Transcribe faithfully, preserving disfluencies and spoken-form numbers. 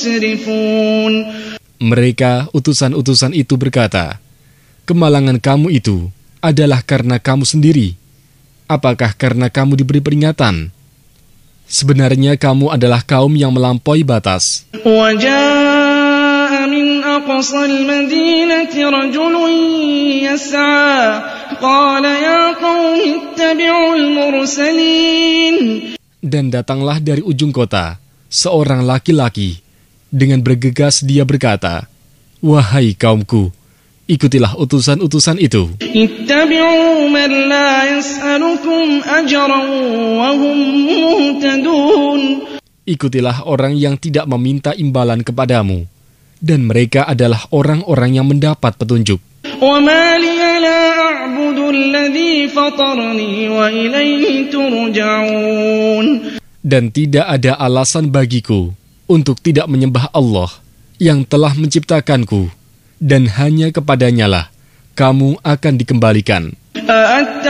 Mereka, utusan-utusan itu berkata, kemalangan kamu itu adalah karena kamu sendiri. Apakah karena kamu diberi peringatan? Sebenarnya kamu adalah kaum yang melampaui batas. Dan datanglah dari ujung kota seorang laki-laki. Dengan bergegas dia berkata, wahai kaumku, ikutilah utusan-utusan itu. Ikutilah orang yang tidak meminta imbalan kepadamu, dan mereka adalah orang-orang yang mendapat petunjuk. Dan tidak ada alasan bagiku untuk tidak menyembah Allah yang telah menciptakanku, dan hanya kepadanya lah kamu akan dikembalikan.